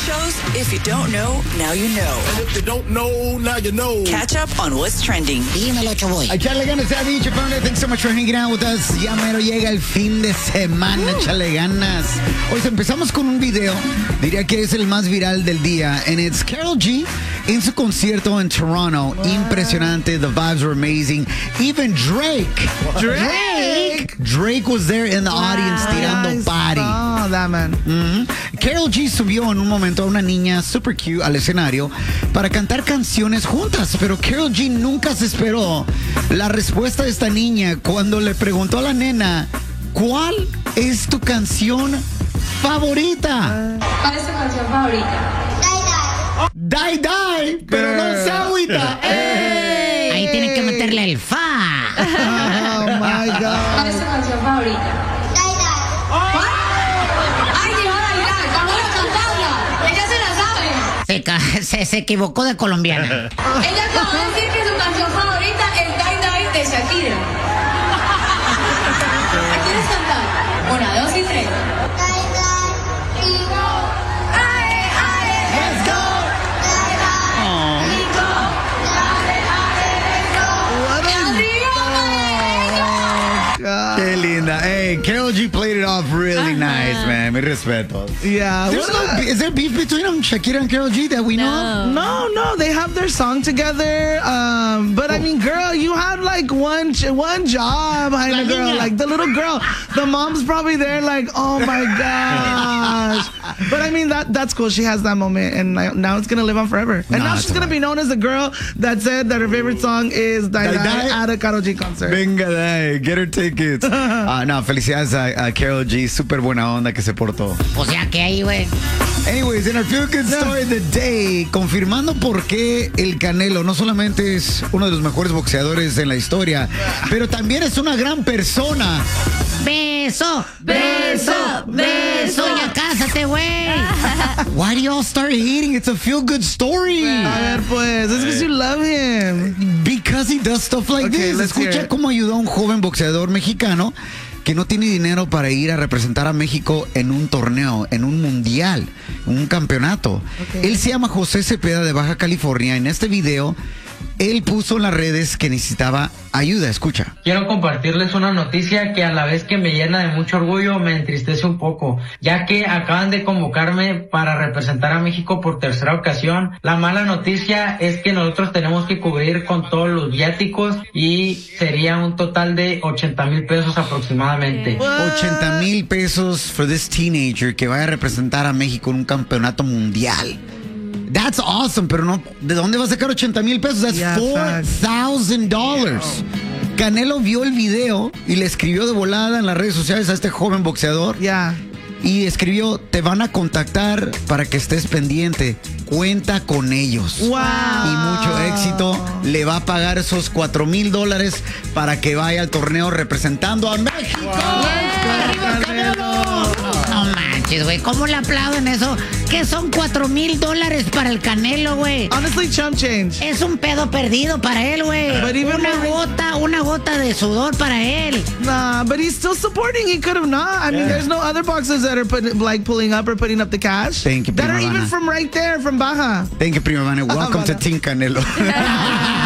shows. If you don't know, now you know. And if you don't know, now you know. Catch up on what's trending. Dímelo, Choboy. Échale ganas, se ha dicho, family. Thanks so much for hanging out with us. Ya mero llega el fin de semana. Échale ganas. Hoy empezamos con un video. Diría que es el más viral del día. And it's Karol G en su concierto en Toronto. What? Impresionante. The vibes were amazing. Even Drake was there in the audience tirando party. Oh, that man. Karol G subió en un momento a una niña super cute al escenario para cantar canciones juntas, pero Karol G nunca se esperó la respuesta de esta niña cuando le preguntó a la nena, ¿cuál es tu canción favorita? ¿Cuál es tu canción favorita? Die Die, pero no se agüita. ¡Ey! Ahí tienen que meterle el fa. Oh my God. ¿Cuál es tu canción favorita? ¿Cuál? ¡Ay, Dios, Dai! ¡Vamos a cantarla! ¡Ella se la sabe! Se equivocó de colombiana. Ella acaba de decir que su canción favorita es Dai Dai de Shakira. ¿La quieres cantar? Una, dos y tres. Qué linda. Hey, Karol G played it off really nice, man. Mis respetos. Yeah. Is there beef between them, Shakira and Karol G, that we know of? No, they have their song together. But I mean, girl, you had like one job behind the girl, like the little girl. The mom's probably there, like, oh my gosh. But I mean, that's cool. She has that moment, and now it's gonna live on forever. And now she's gonna be known as the girl that said that her favorite song is Die Die at a Karol G concert. Venga, Dai, get her tickets. No, felicidades a Karol G, super buena onda que se portó. O sea que ahí, güey. Anyways, in our Feel Good Story of the Day, confirmando por qué el Canelo no solamente es uno de los mejores boxeadores en la historia, pero también es una gran persona. Beso, beso, beso. Ya cásate, güey. Why do y'all start hating? It's a Feel Good story. A ver, pues, es because you love him. Because he does stuff like this. Let's hear Escucha it. cómo ayudó a un joven boxeador mexicano que no tiene dinero para ir a representar a México en un torneo, en un mundial, en un campeonato. Él se llama José Cepeda de Baja California. En este video, él puso en las redes que necesitaba ayuda. Escucha. Quiero compartirles una noticia que a la vez que me llena de mucho orgullo me entristece un poco, ya que acaban de convocarme para representar a México por tercera ocasión. La mala noticia es que nosotros tenemos que cubrir con todos los viáticos y sería un total de 80,000 pesos aproximadamente. 80,000 pesos for this teenager que vaya a representar a México en un campeonato mundial. That's awesome, pero no, ¿de dónde va a sacar 80,000 pesos? That's $4,000. Canelo vio el video y le escribió de volada en las redes sociales a este joven boxeador. Yeah. Y escribió, te van a contactar para que estés pendiente. Cuenta con ellos. Wow. Y mucho éxito. Le va a pagar esos $4,000 para que vaya al torneo representando a México. ¡Arriba, Canelo! No manches, güey. ¿Cómo le aplauden eso? ¿Qué son $4,000 para el Canelo, güey? Honestly, chump change. Es un pedo perdido para él, güey. Una gota de sudor para él. Nah, but he's still supporting. He could have not. I mean, there's no other boxers that are pulling up or putting up the cash. Thank you, that are Prima even Vana. from right there, from Baja. Thank you, Prima Vana. Welcome to Team Canelo.